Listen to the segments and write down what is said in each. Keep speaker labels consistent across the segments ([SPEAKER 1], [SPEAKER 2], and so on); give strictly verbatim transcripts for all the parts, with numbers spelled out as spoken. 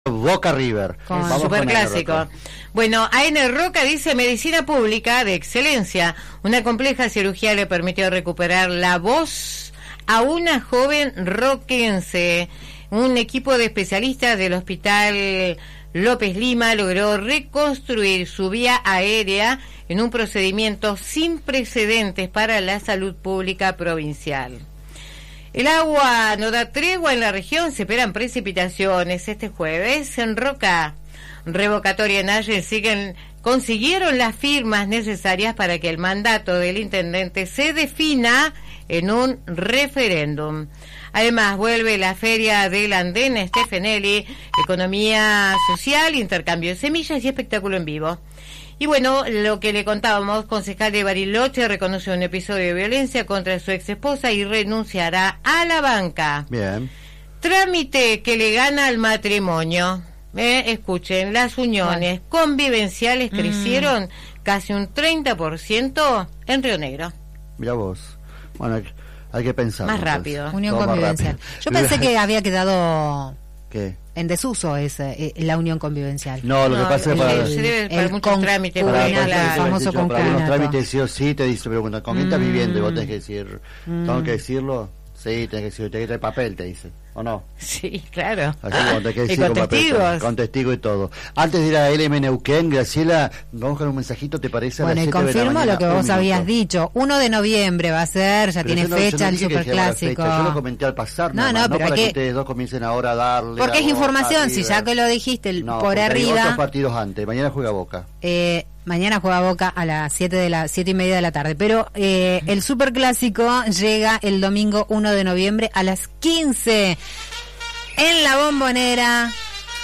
[SPEAKER 1] Boca River.
[SPEAKER 2] Con superclásico. Bueno, A N Roca dice medicina pública de excelencia. Una compleja cirugía le permitió recuperar la voz a una joven roquense. Un equipo de especialistas del Hospital López Lima logró reconstruir su vía aérea en un procedimiento sin precedentes para la salud pública provincial. El agua no da tregua en la región, se esperan precipitaciones este jueves. En Roca, Revocatoria en Allen siguen, consiguieron las firmas necesarias para que el mandato del intendente se defina en un referéndum. Además, vuelve la Feria del Andén Stefanelli, economía social, intercambio de semillas y espectáculo en vivo. Y bueno, lo que le contábamos, concejal de Bariloche reconoce un episodio de violencia contra su ex esposa y renunciará a la banca.
[SPEAKER 1] Bien.
[SPEAKER 2] Trámite que le gana al matrimonio. Eh, escuchen, las uniones bueno. convivenciales crecieron mm. casi un treinta por ciento en Río Negro.
[SPEAKER 1] Mira vos. Bueno, hay, hay que pensar.
[SPEAKER 2] Más rápido.
[SPEAKER 3] Unión convivencial. Yo pensé que había quedado...
[SPEAKER 1] ¿Qué?
[SPEAKER 3] En desuso es eh, la unión convivencial.
[SPEAKER 1] No, lo
[SPEAKER 2] no,
[SPEAKER 1] que pasa es para...
[SPEAKER 2] El, se debe para muchos con, trámites.
[SPEAKER 1] Para,
[SPEAKER 2] para,
[SPEAKER 1] para,
[SPEAKER 2] la,
[SPEAKER 3] el famoso
[SPEAKER 1] para algunos trámites sí o sí te dice, pero bueno, ¿con quién mm. estás viviendo? Y vos tenés que decir, mm. ¿tengo que decirlo? Sí, tenés que decirlo, tenés que traer papel, te dice, ¿o no?
[SPEAKER 2] Sí, claro.
[SPEAKER 1] Así como tenés que decir
[SPEAKER 2] y con,
[SPEAKER 1] con
[SPEAKER 2] testigos.
[SPEAKER 1] Papel, con testigo y todo. Antes de ir a L M Neuquén, Graciela, vamos con un mensajito, ¿te parece? A
[SPEAKER 3] bueno,
[SPEAKER 1] las
[SPEAKER 3] y
[SPEAKER 1] siete de la
[SPEAKER 3] confirmo
[SPEAKER 1] mañana,
[SPEAKER 3] lo que vos
[SPEAKER 1] minuto.
[SPEAKER 3] habías dicho. uno de noviembre va a ser, ya
[SPEAKER 1] pero
[SPEAKER 3] tiene
[SPEAKER 1] no,
[SPEAKER 3] fecha
[SPEAKER 1] no
[SPEAKER 3] el superclásico.
[SPEAKER 1] Yo lo comenté al pasar,
[SPEAKER 3] no,
[SPEAKER 1] no,
[SPEAKER 3] no,
[SPEAKER 1] no
[SPEAKER 3] pero
[SPEAKER 1] para
[SPEAKER 3] que...
[SPEAKER 1] que ustedes dos comiencen ahora a darle.
[SPEAKER 3] Porque es
[SPEAKER 1] Boca,
[SPEAKER 3] información,
[SPEAKER 1] River.
[SPEAKER 3] si ya que lo dijiste
[SPEAKER 1] no,
[SPEAKER 3] por arriba.
[SPEAKER 1] Hay otros partidos antes, mañana juega Boca.
[SPEAKER 3] Eh, mañana juega Boca a las siete de la siete y media de la tarde, pero eh, el superclásico llega el domingo uno de noviembre a las quince en la Bombonera.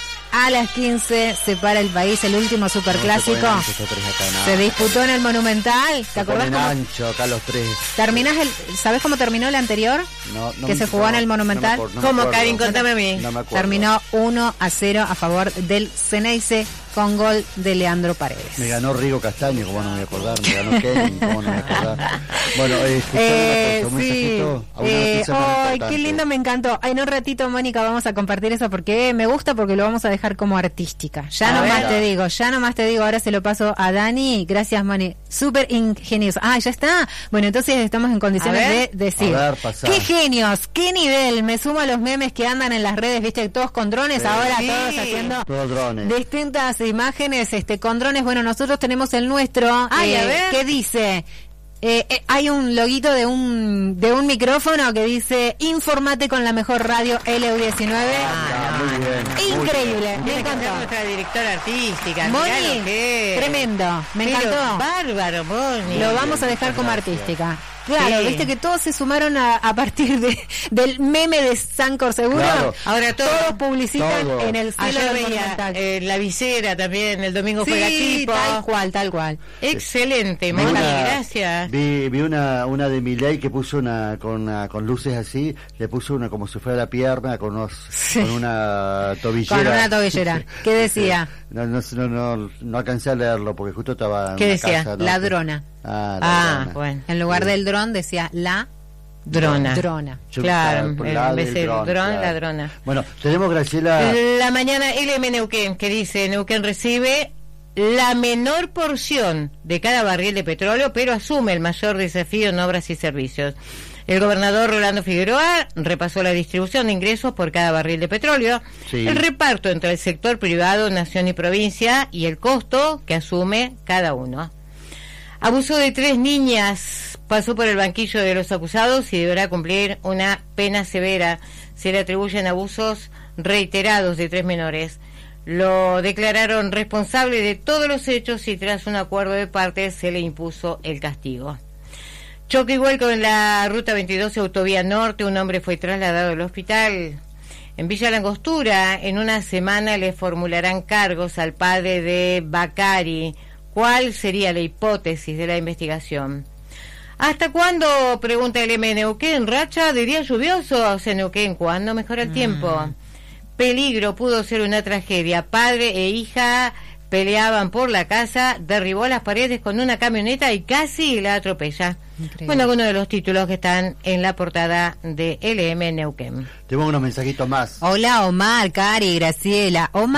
[SPEAKER 3] A las quince se para el país, el último superclásico
[SPEAKER 1] no se, acá,
[SPEAKER 3] se disputó en el Monumental.
[SPEAKER 1] Se
[SPEAKER 3] ¿Te acordás cómo
[SPEAKER 1] ancho acá los tres?
[SPEAKER 3] ¿Terminás el, ¿Sabés cómo terminó el anterior?
[SPEAKER 1] No, no
[SPEAKER 3] que
[SPEAKER 1] me,
[SPEAKER 3] se jugó
[SPEAKER 1] no,
[SPEAKER 3] en el Monumental.
[SPEAKER 1] No me acuerdo, no
[SPEAKER 2] ¿Cómo,
[SPEAKER 1] me
[SPEAKER 2] Karin? Contame a mí.
[SPEAKER 1] No me acuerdo.
[SPEAKER 3] Terminó uno a cero a favor del Ceneice con gol de Leandro Paredes.
[SPEAKER 1] Me ganó Rigo Castaño, como no me voy a acordar. Me ganó Kevin, como no me voy a acordar. Bueno, eh,
[SPEAKER 3] eh,
[SPEAKER 1] un
[SPEAKER 3] sí.
[SPEAKER 1] mensajito.
[SPEAKER 3] Eh, ¡Ay, qué lindo! Me encantó. En un ratito, Mónica, vamos a compartir eso porque me gusta, porque lo vamos a dejar como artística. Ya a nomás ver. te digo, ya nomás te digo, ahora se lo paso a Dani. Gracias, Moni. Súper ingenioso. Ah, ya está. Bueno, entonces estamos en condiciones de decir.
[SPEAKER 1] Ver,
[SPEAKER 3] ¡qué genios! ¡Qué nivel! Me sumo a los memes que andan en las redes, viste, todos con drones, sí. ahora sí. todos haciendo
[SPEAKER 1] todos drones.
[SPEAKER 3] distintas imágenes este con drones. Bueno, nosotros tenemos el nuestro.
[SPEAKER 2] Ay,
[SPEAKER 3] eh,
[SPEAKER 2] a ver.
[SPEAKER 3] ¿Qué dice? Eh, eh, hay un loguito de un de un micrófono que dice informate con la mejor radio L U diecinueve.
[SPEAKER 1] Ah, muy bien,
[SPEAKER 3] increíble,
[SPEAKER 1] muy
[SPEAKER 3] me
[SPEAKER 2] Tiene
[SPEAKER 3] encantó.
[SPEAKER 2] Nuestra directora artística.
[SPEAKER 3] Moni,
[SPEAKER 2] que...
[SPEAKER 3] tremendo, me
[SPEAKER 2] Pero
[SPEAKER 3] encantó.
[SPEAKER 2] Bárbaro, Moni.
[SPEAKER 3] Lo vamos a dejar como artística. Claro,
[SPEAKER 2] sí.
[SPEAKER 3] viste que todos se sumaron a, a partir de del meme de Sancor Seguro.
[SPEAKER 1] Claro.
[SPEAKER 2] Ahora todo,
[SPEAKER 3] todos publicitan
[SPEAKER 1] todo.
[SPEAKER 3] en el cielo
[SPEAKER 2] Ayer
[SPEAKER 3] del
[SPEAKER 2] veía
[SPEAKER 3] Monumental.
[SPEAKER 2] eh, la visera también, el domingo
[SPEAKER 3] Sí,
[SPEAKER 2] juega tipo.
[SPEAKER 3] tal cual, tal cual.
[SPEAKER 2] Excelente,
[SPEAKER 1] Vi
[SPEAKER 2] Moni,
[SPEAKER 1] una-
[SPEAKER 2] gracias.
[SPEAKER 1] Vi, vi una una de Milei que puso una con una, con luces así, le puso una como si fuera la pierna con unos
[SPEAKER 3] Sí.
[SPEAKER 1] con una tobillera.
[SPEAKER 3] Con una tobillera. ¿Qué decía?
[SPEAKER 1] No, no, no, no, no alcancé a leerlo porque justo estaba en
[SPEAKER 2] ¿Qué
[SPEAKER 1] una
[SPEAKER 2] decía?
[SPEAKER 1] casa, ¿no?
[SPEAKER 3] Ladrona.
[SPEAKER 1] Ah,
[SPEAKER 2] Ah,
[SPEAKER 1] ladrona.
[SPEAKER 2] bueno.
[SPEAKER 3] En lugar del dron decía la
[SPEAKER 2] Drona.
[SPEAKER 3] drona.
[SPEAKER 1] Yo
[SPEAKER 2] Claro,
[SPEAKER 1] por
[SPEAKER 2] en
[SPEAKER 1] la
[SPEAKER 2] vez
[SPEAKER 1] del
[SPEAKER 2] de
[SPEAKER 1] dron,
[SPEAKER 2] dron,
[SPEAKER 1] claro.
[SPEAKER 2] la drona.
[SPEAKER 1] Bueno, tenemos Graciela.
[SPEAKER 2] La mañana L M Neuquén, que dice, Neuquén recibe la menor porción de cada barril de petróleo, pero asume el mayor desafío en obras y servicios. El gobernador Rolando Figueroa repasó la distribución de ingresos por cada barril de petróleo,
[SPEAKER 1] Sí.
[SPEAKER 2] el reparto entre el sector privado, nación y provincia, y el costo que asume cada uno. Abusó de tres niñas, pasó por el banquillo de los acusados y deberá cumplir una pena severa. Se le atribuyen abusos reiterados de tres menores. Lo declararon responsable de todos los hechos y tras un acuerdo de partes se le impuso el castigo. Choque y vuelco en la ruta veintidós, autovía norte, un hombre fue trasladado al hospital. En Villa Langostura, en una semana le formularán cargos al padre de Bacari. ¿Cuál sería la hipótesis de la investigación? ¿Hasta cuándo? Pregunta el M. Neuquén. ¿Racha de días lluviosos en Neuquén? ¿Cuándo mejora el tiempo? Mm. Peligro, pudo ser una tragedia. Padre e hija peleaban por la casa, derribó las paredes con una camioneta y casi la atropella.
[SPEAKER 3] Increíble.
[SPEAKER 2] Bueno, algunos de los títulos que están en la portada de L M Neuquén.
[SPEAKER 1] Tengo unos mensajitos más.
[SPEAKER 3] Hola Omar, Cari, Graciela. Omar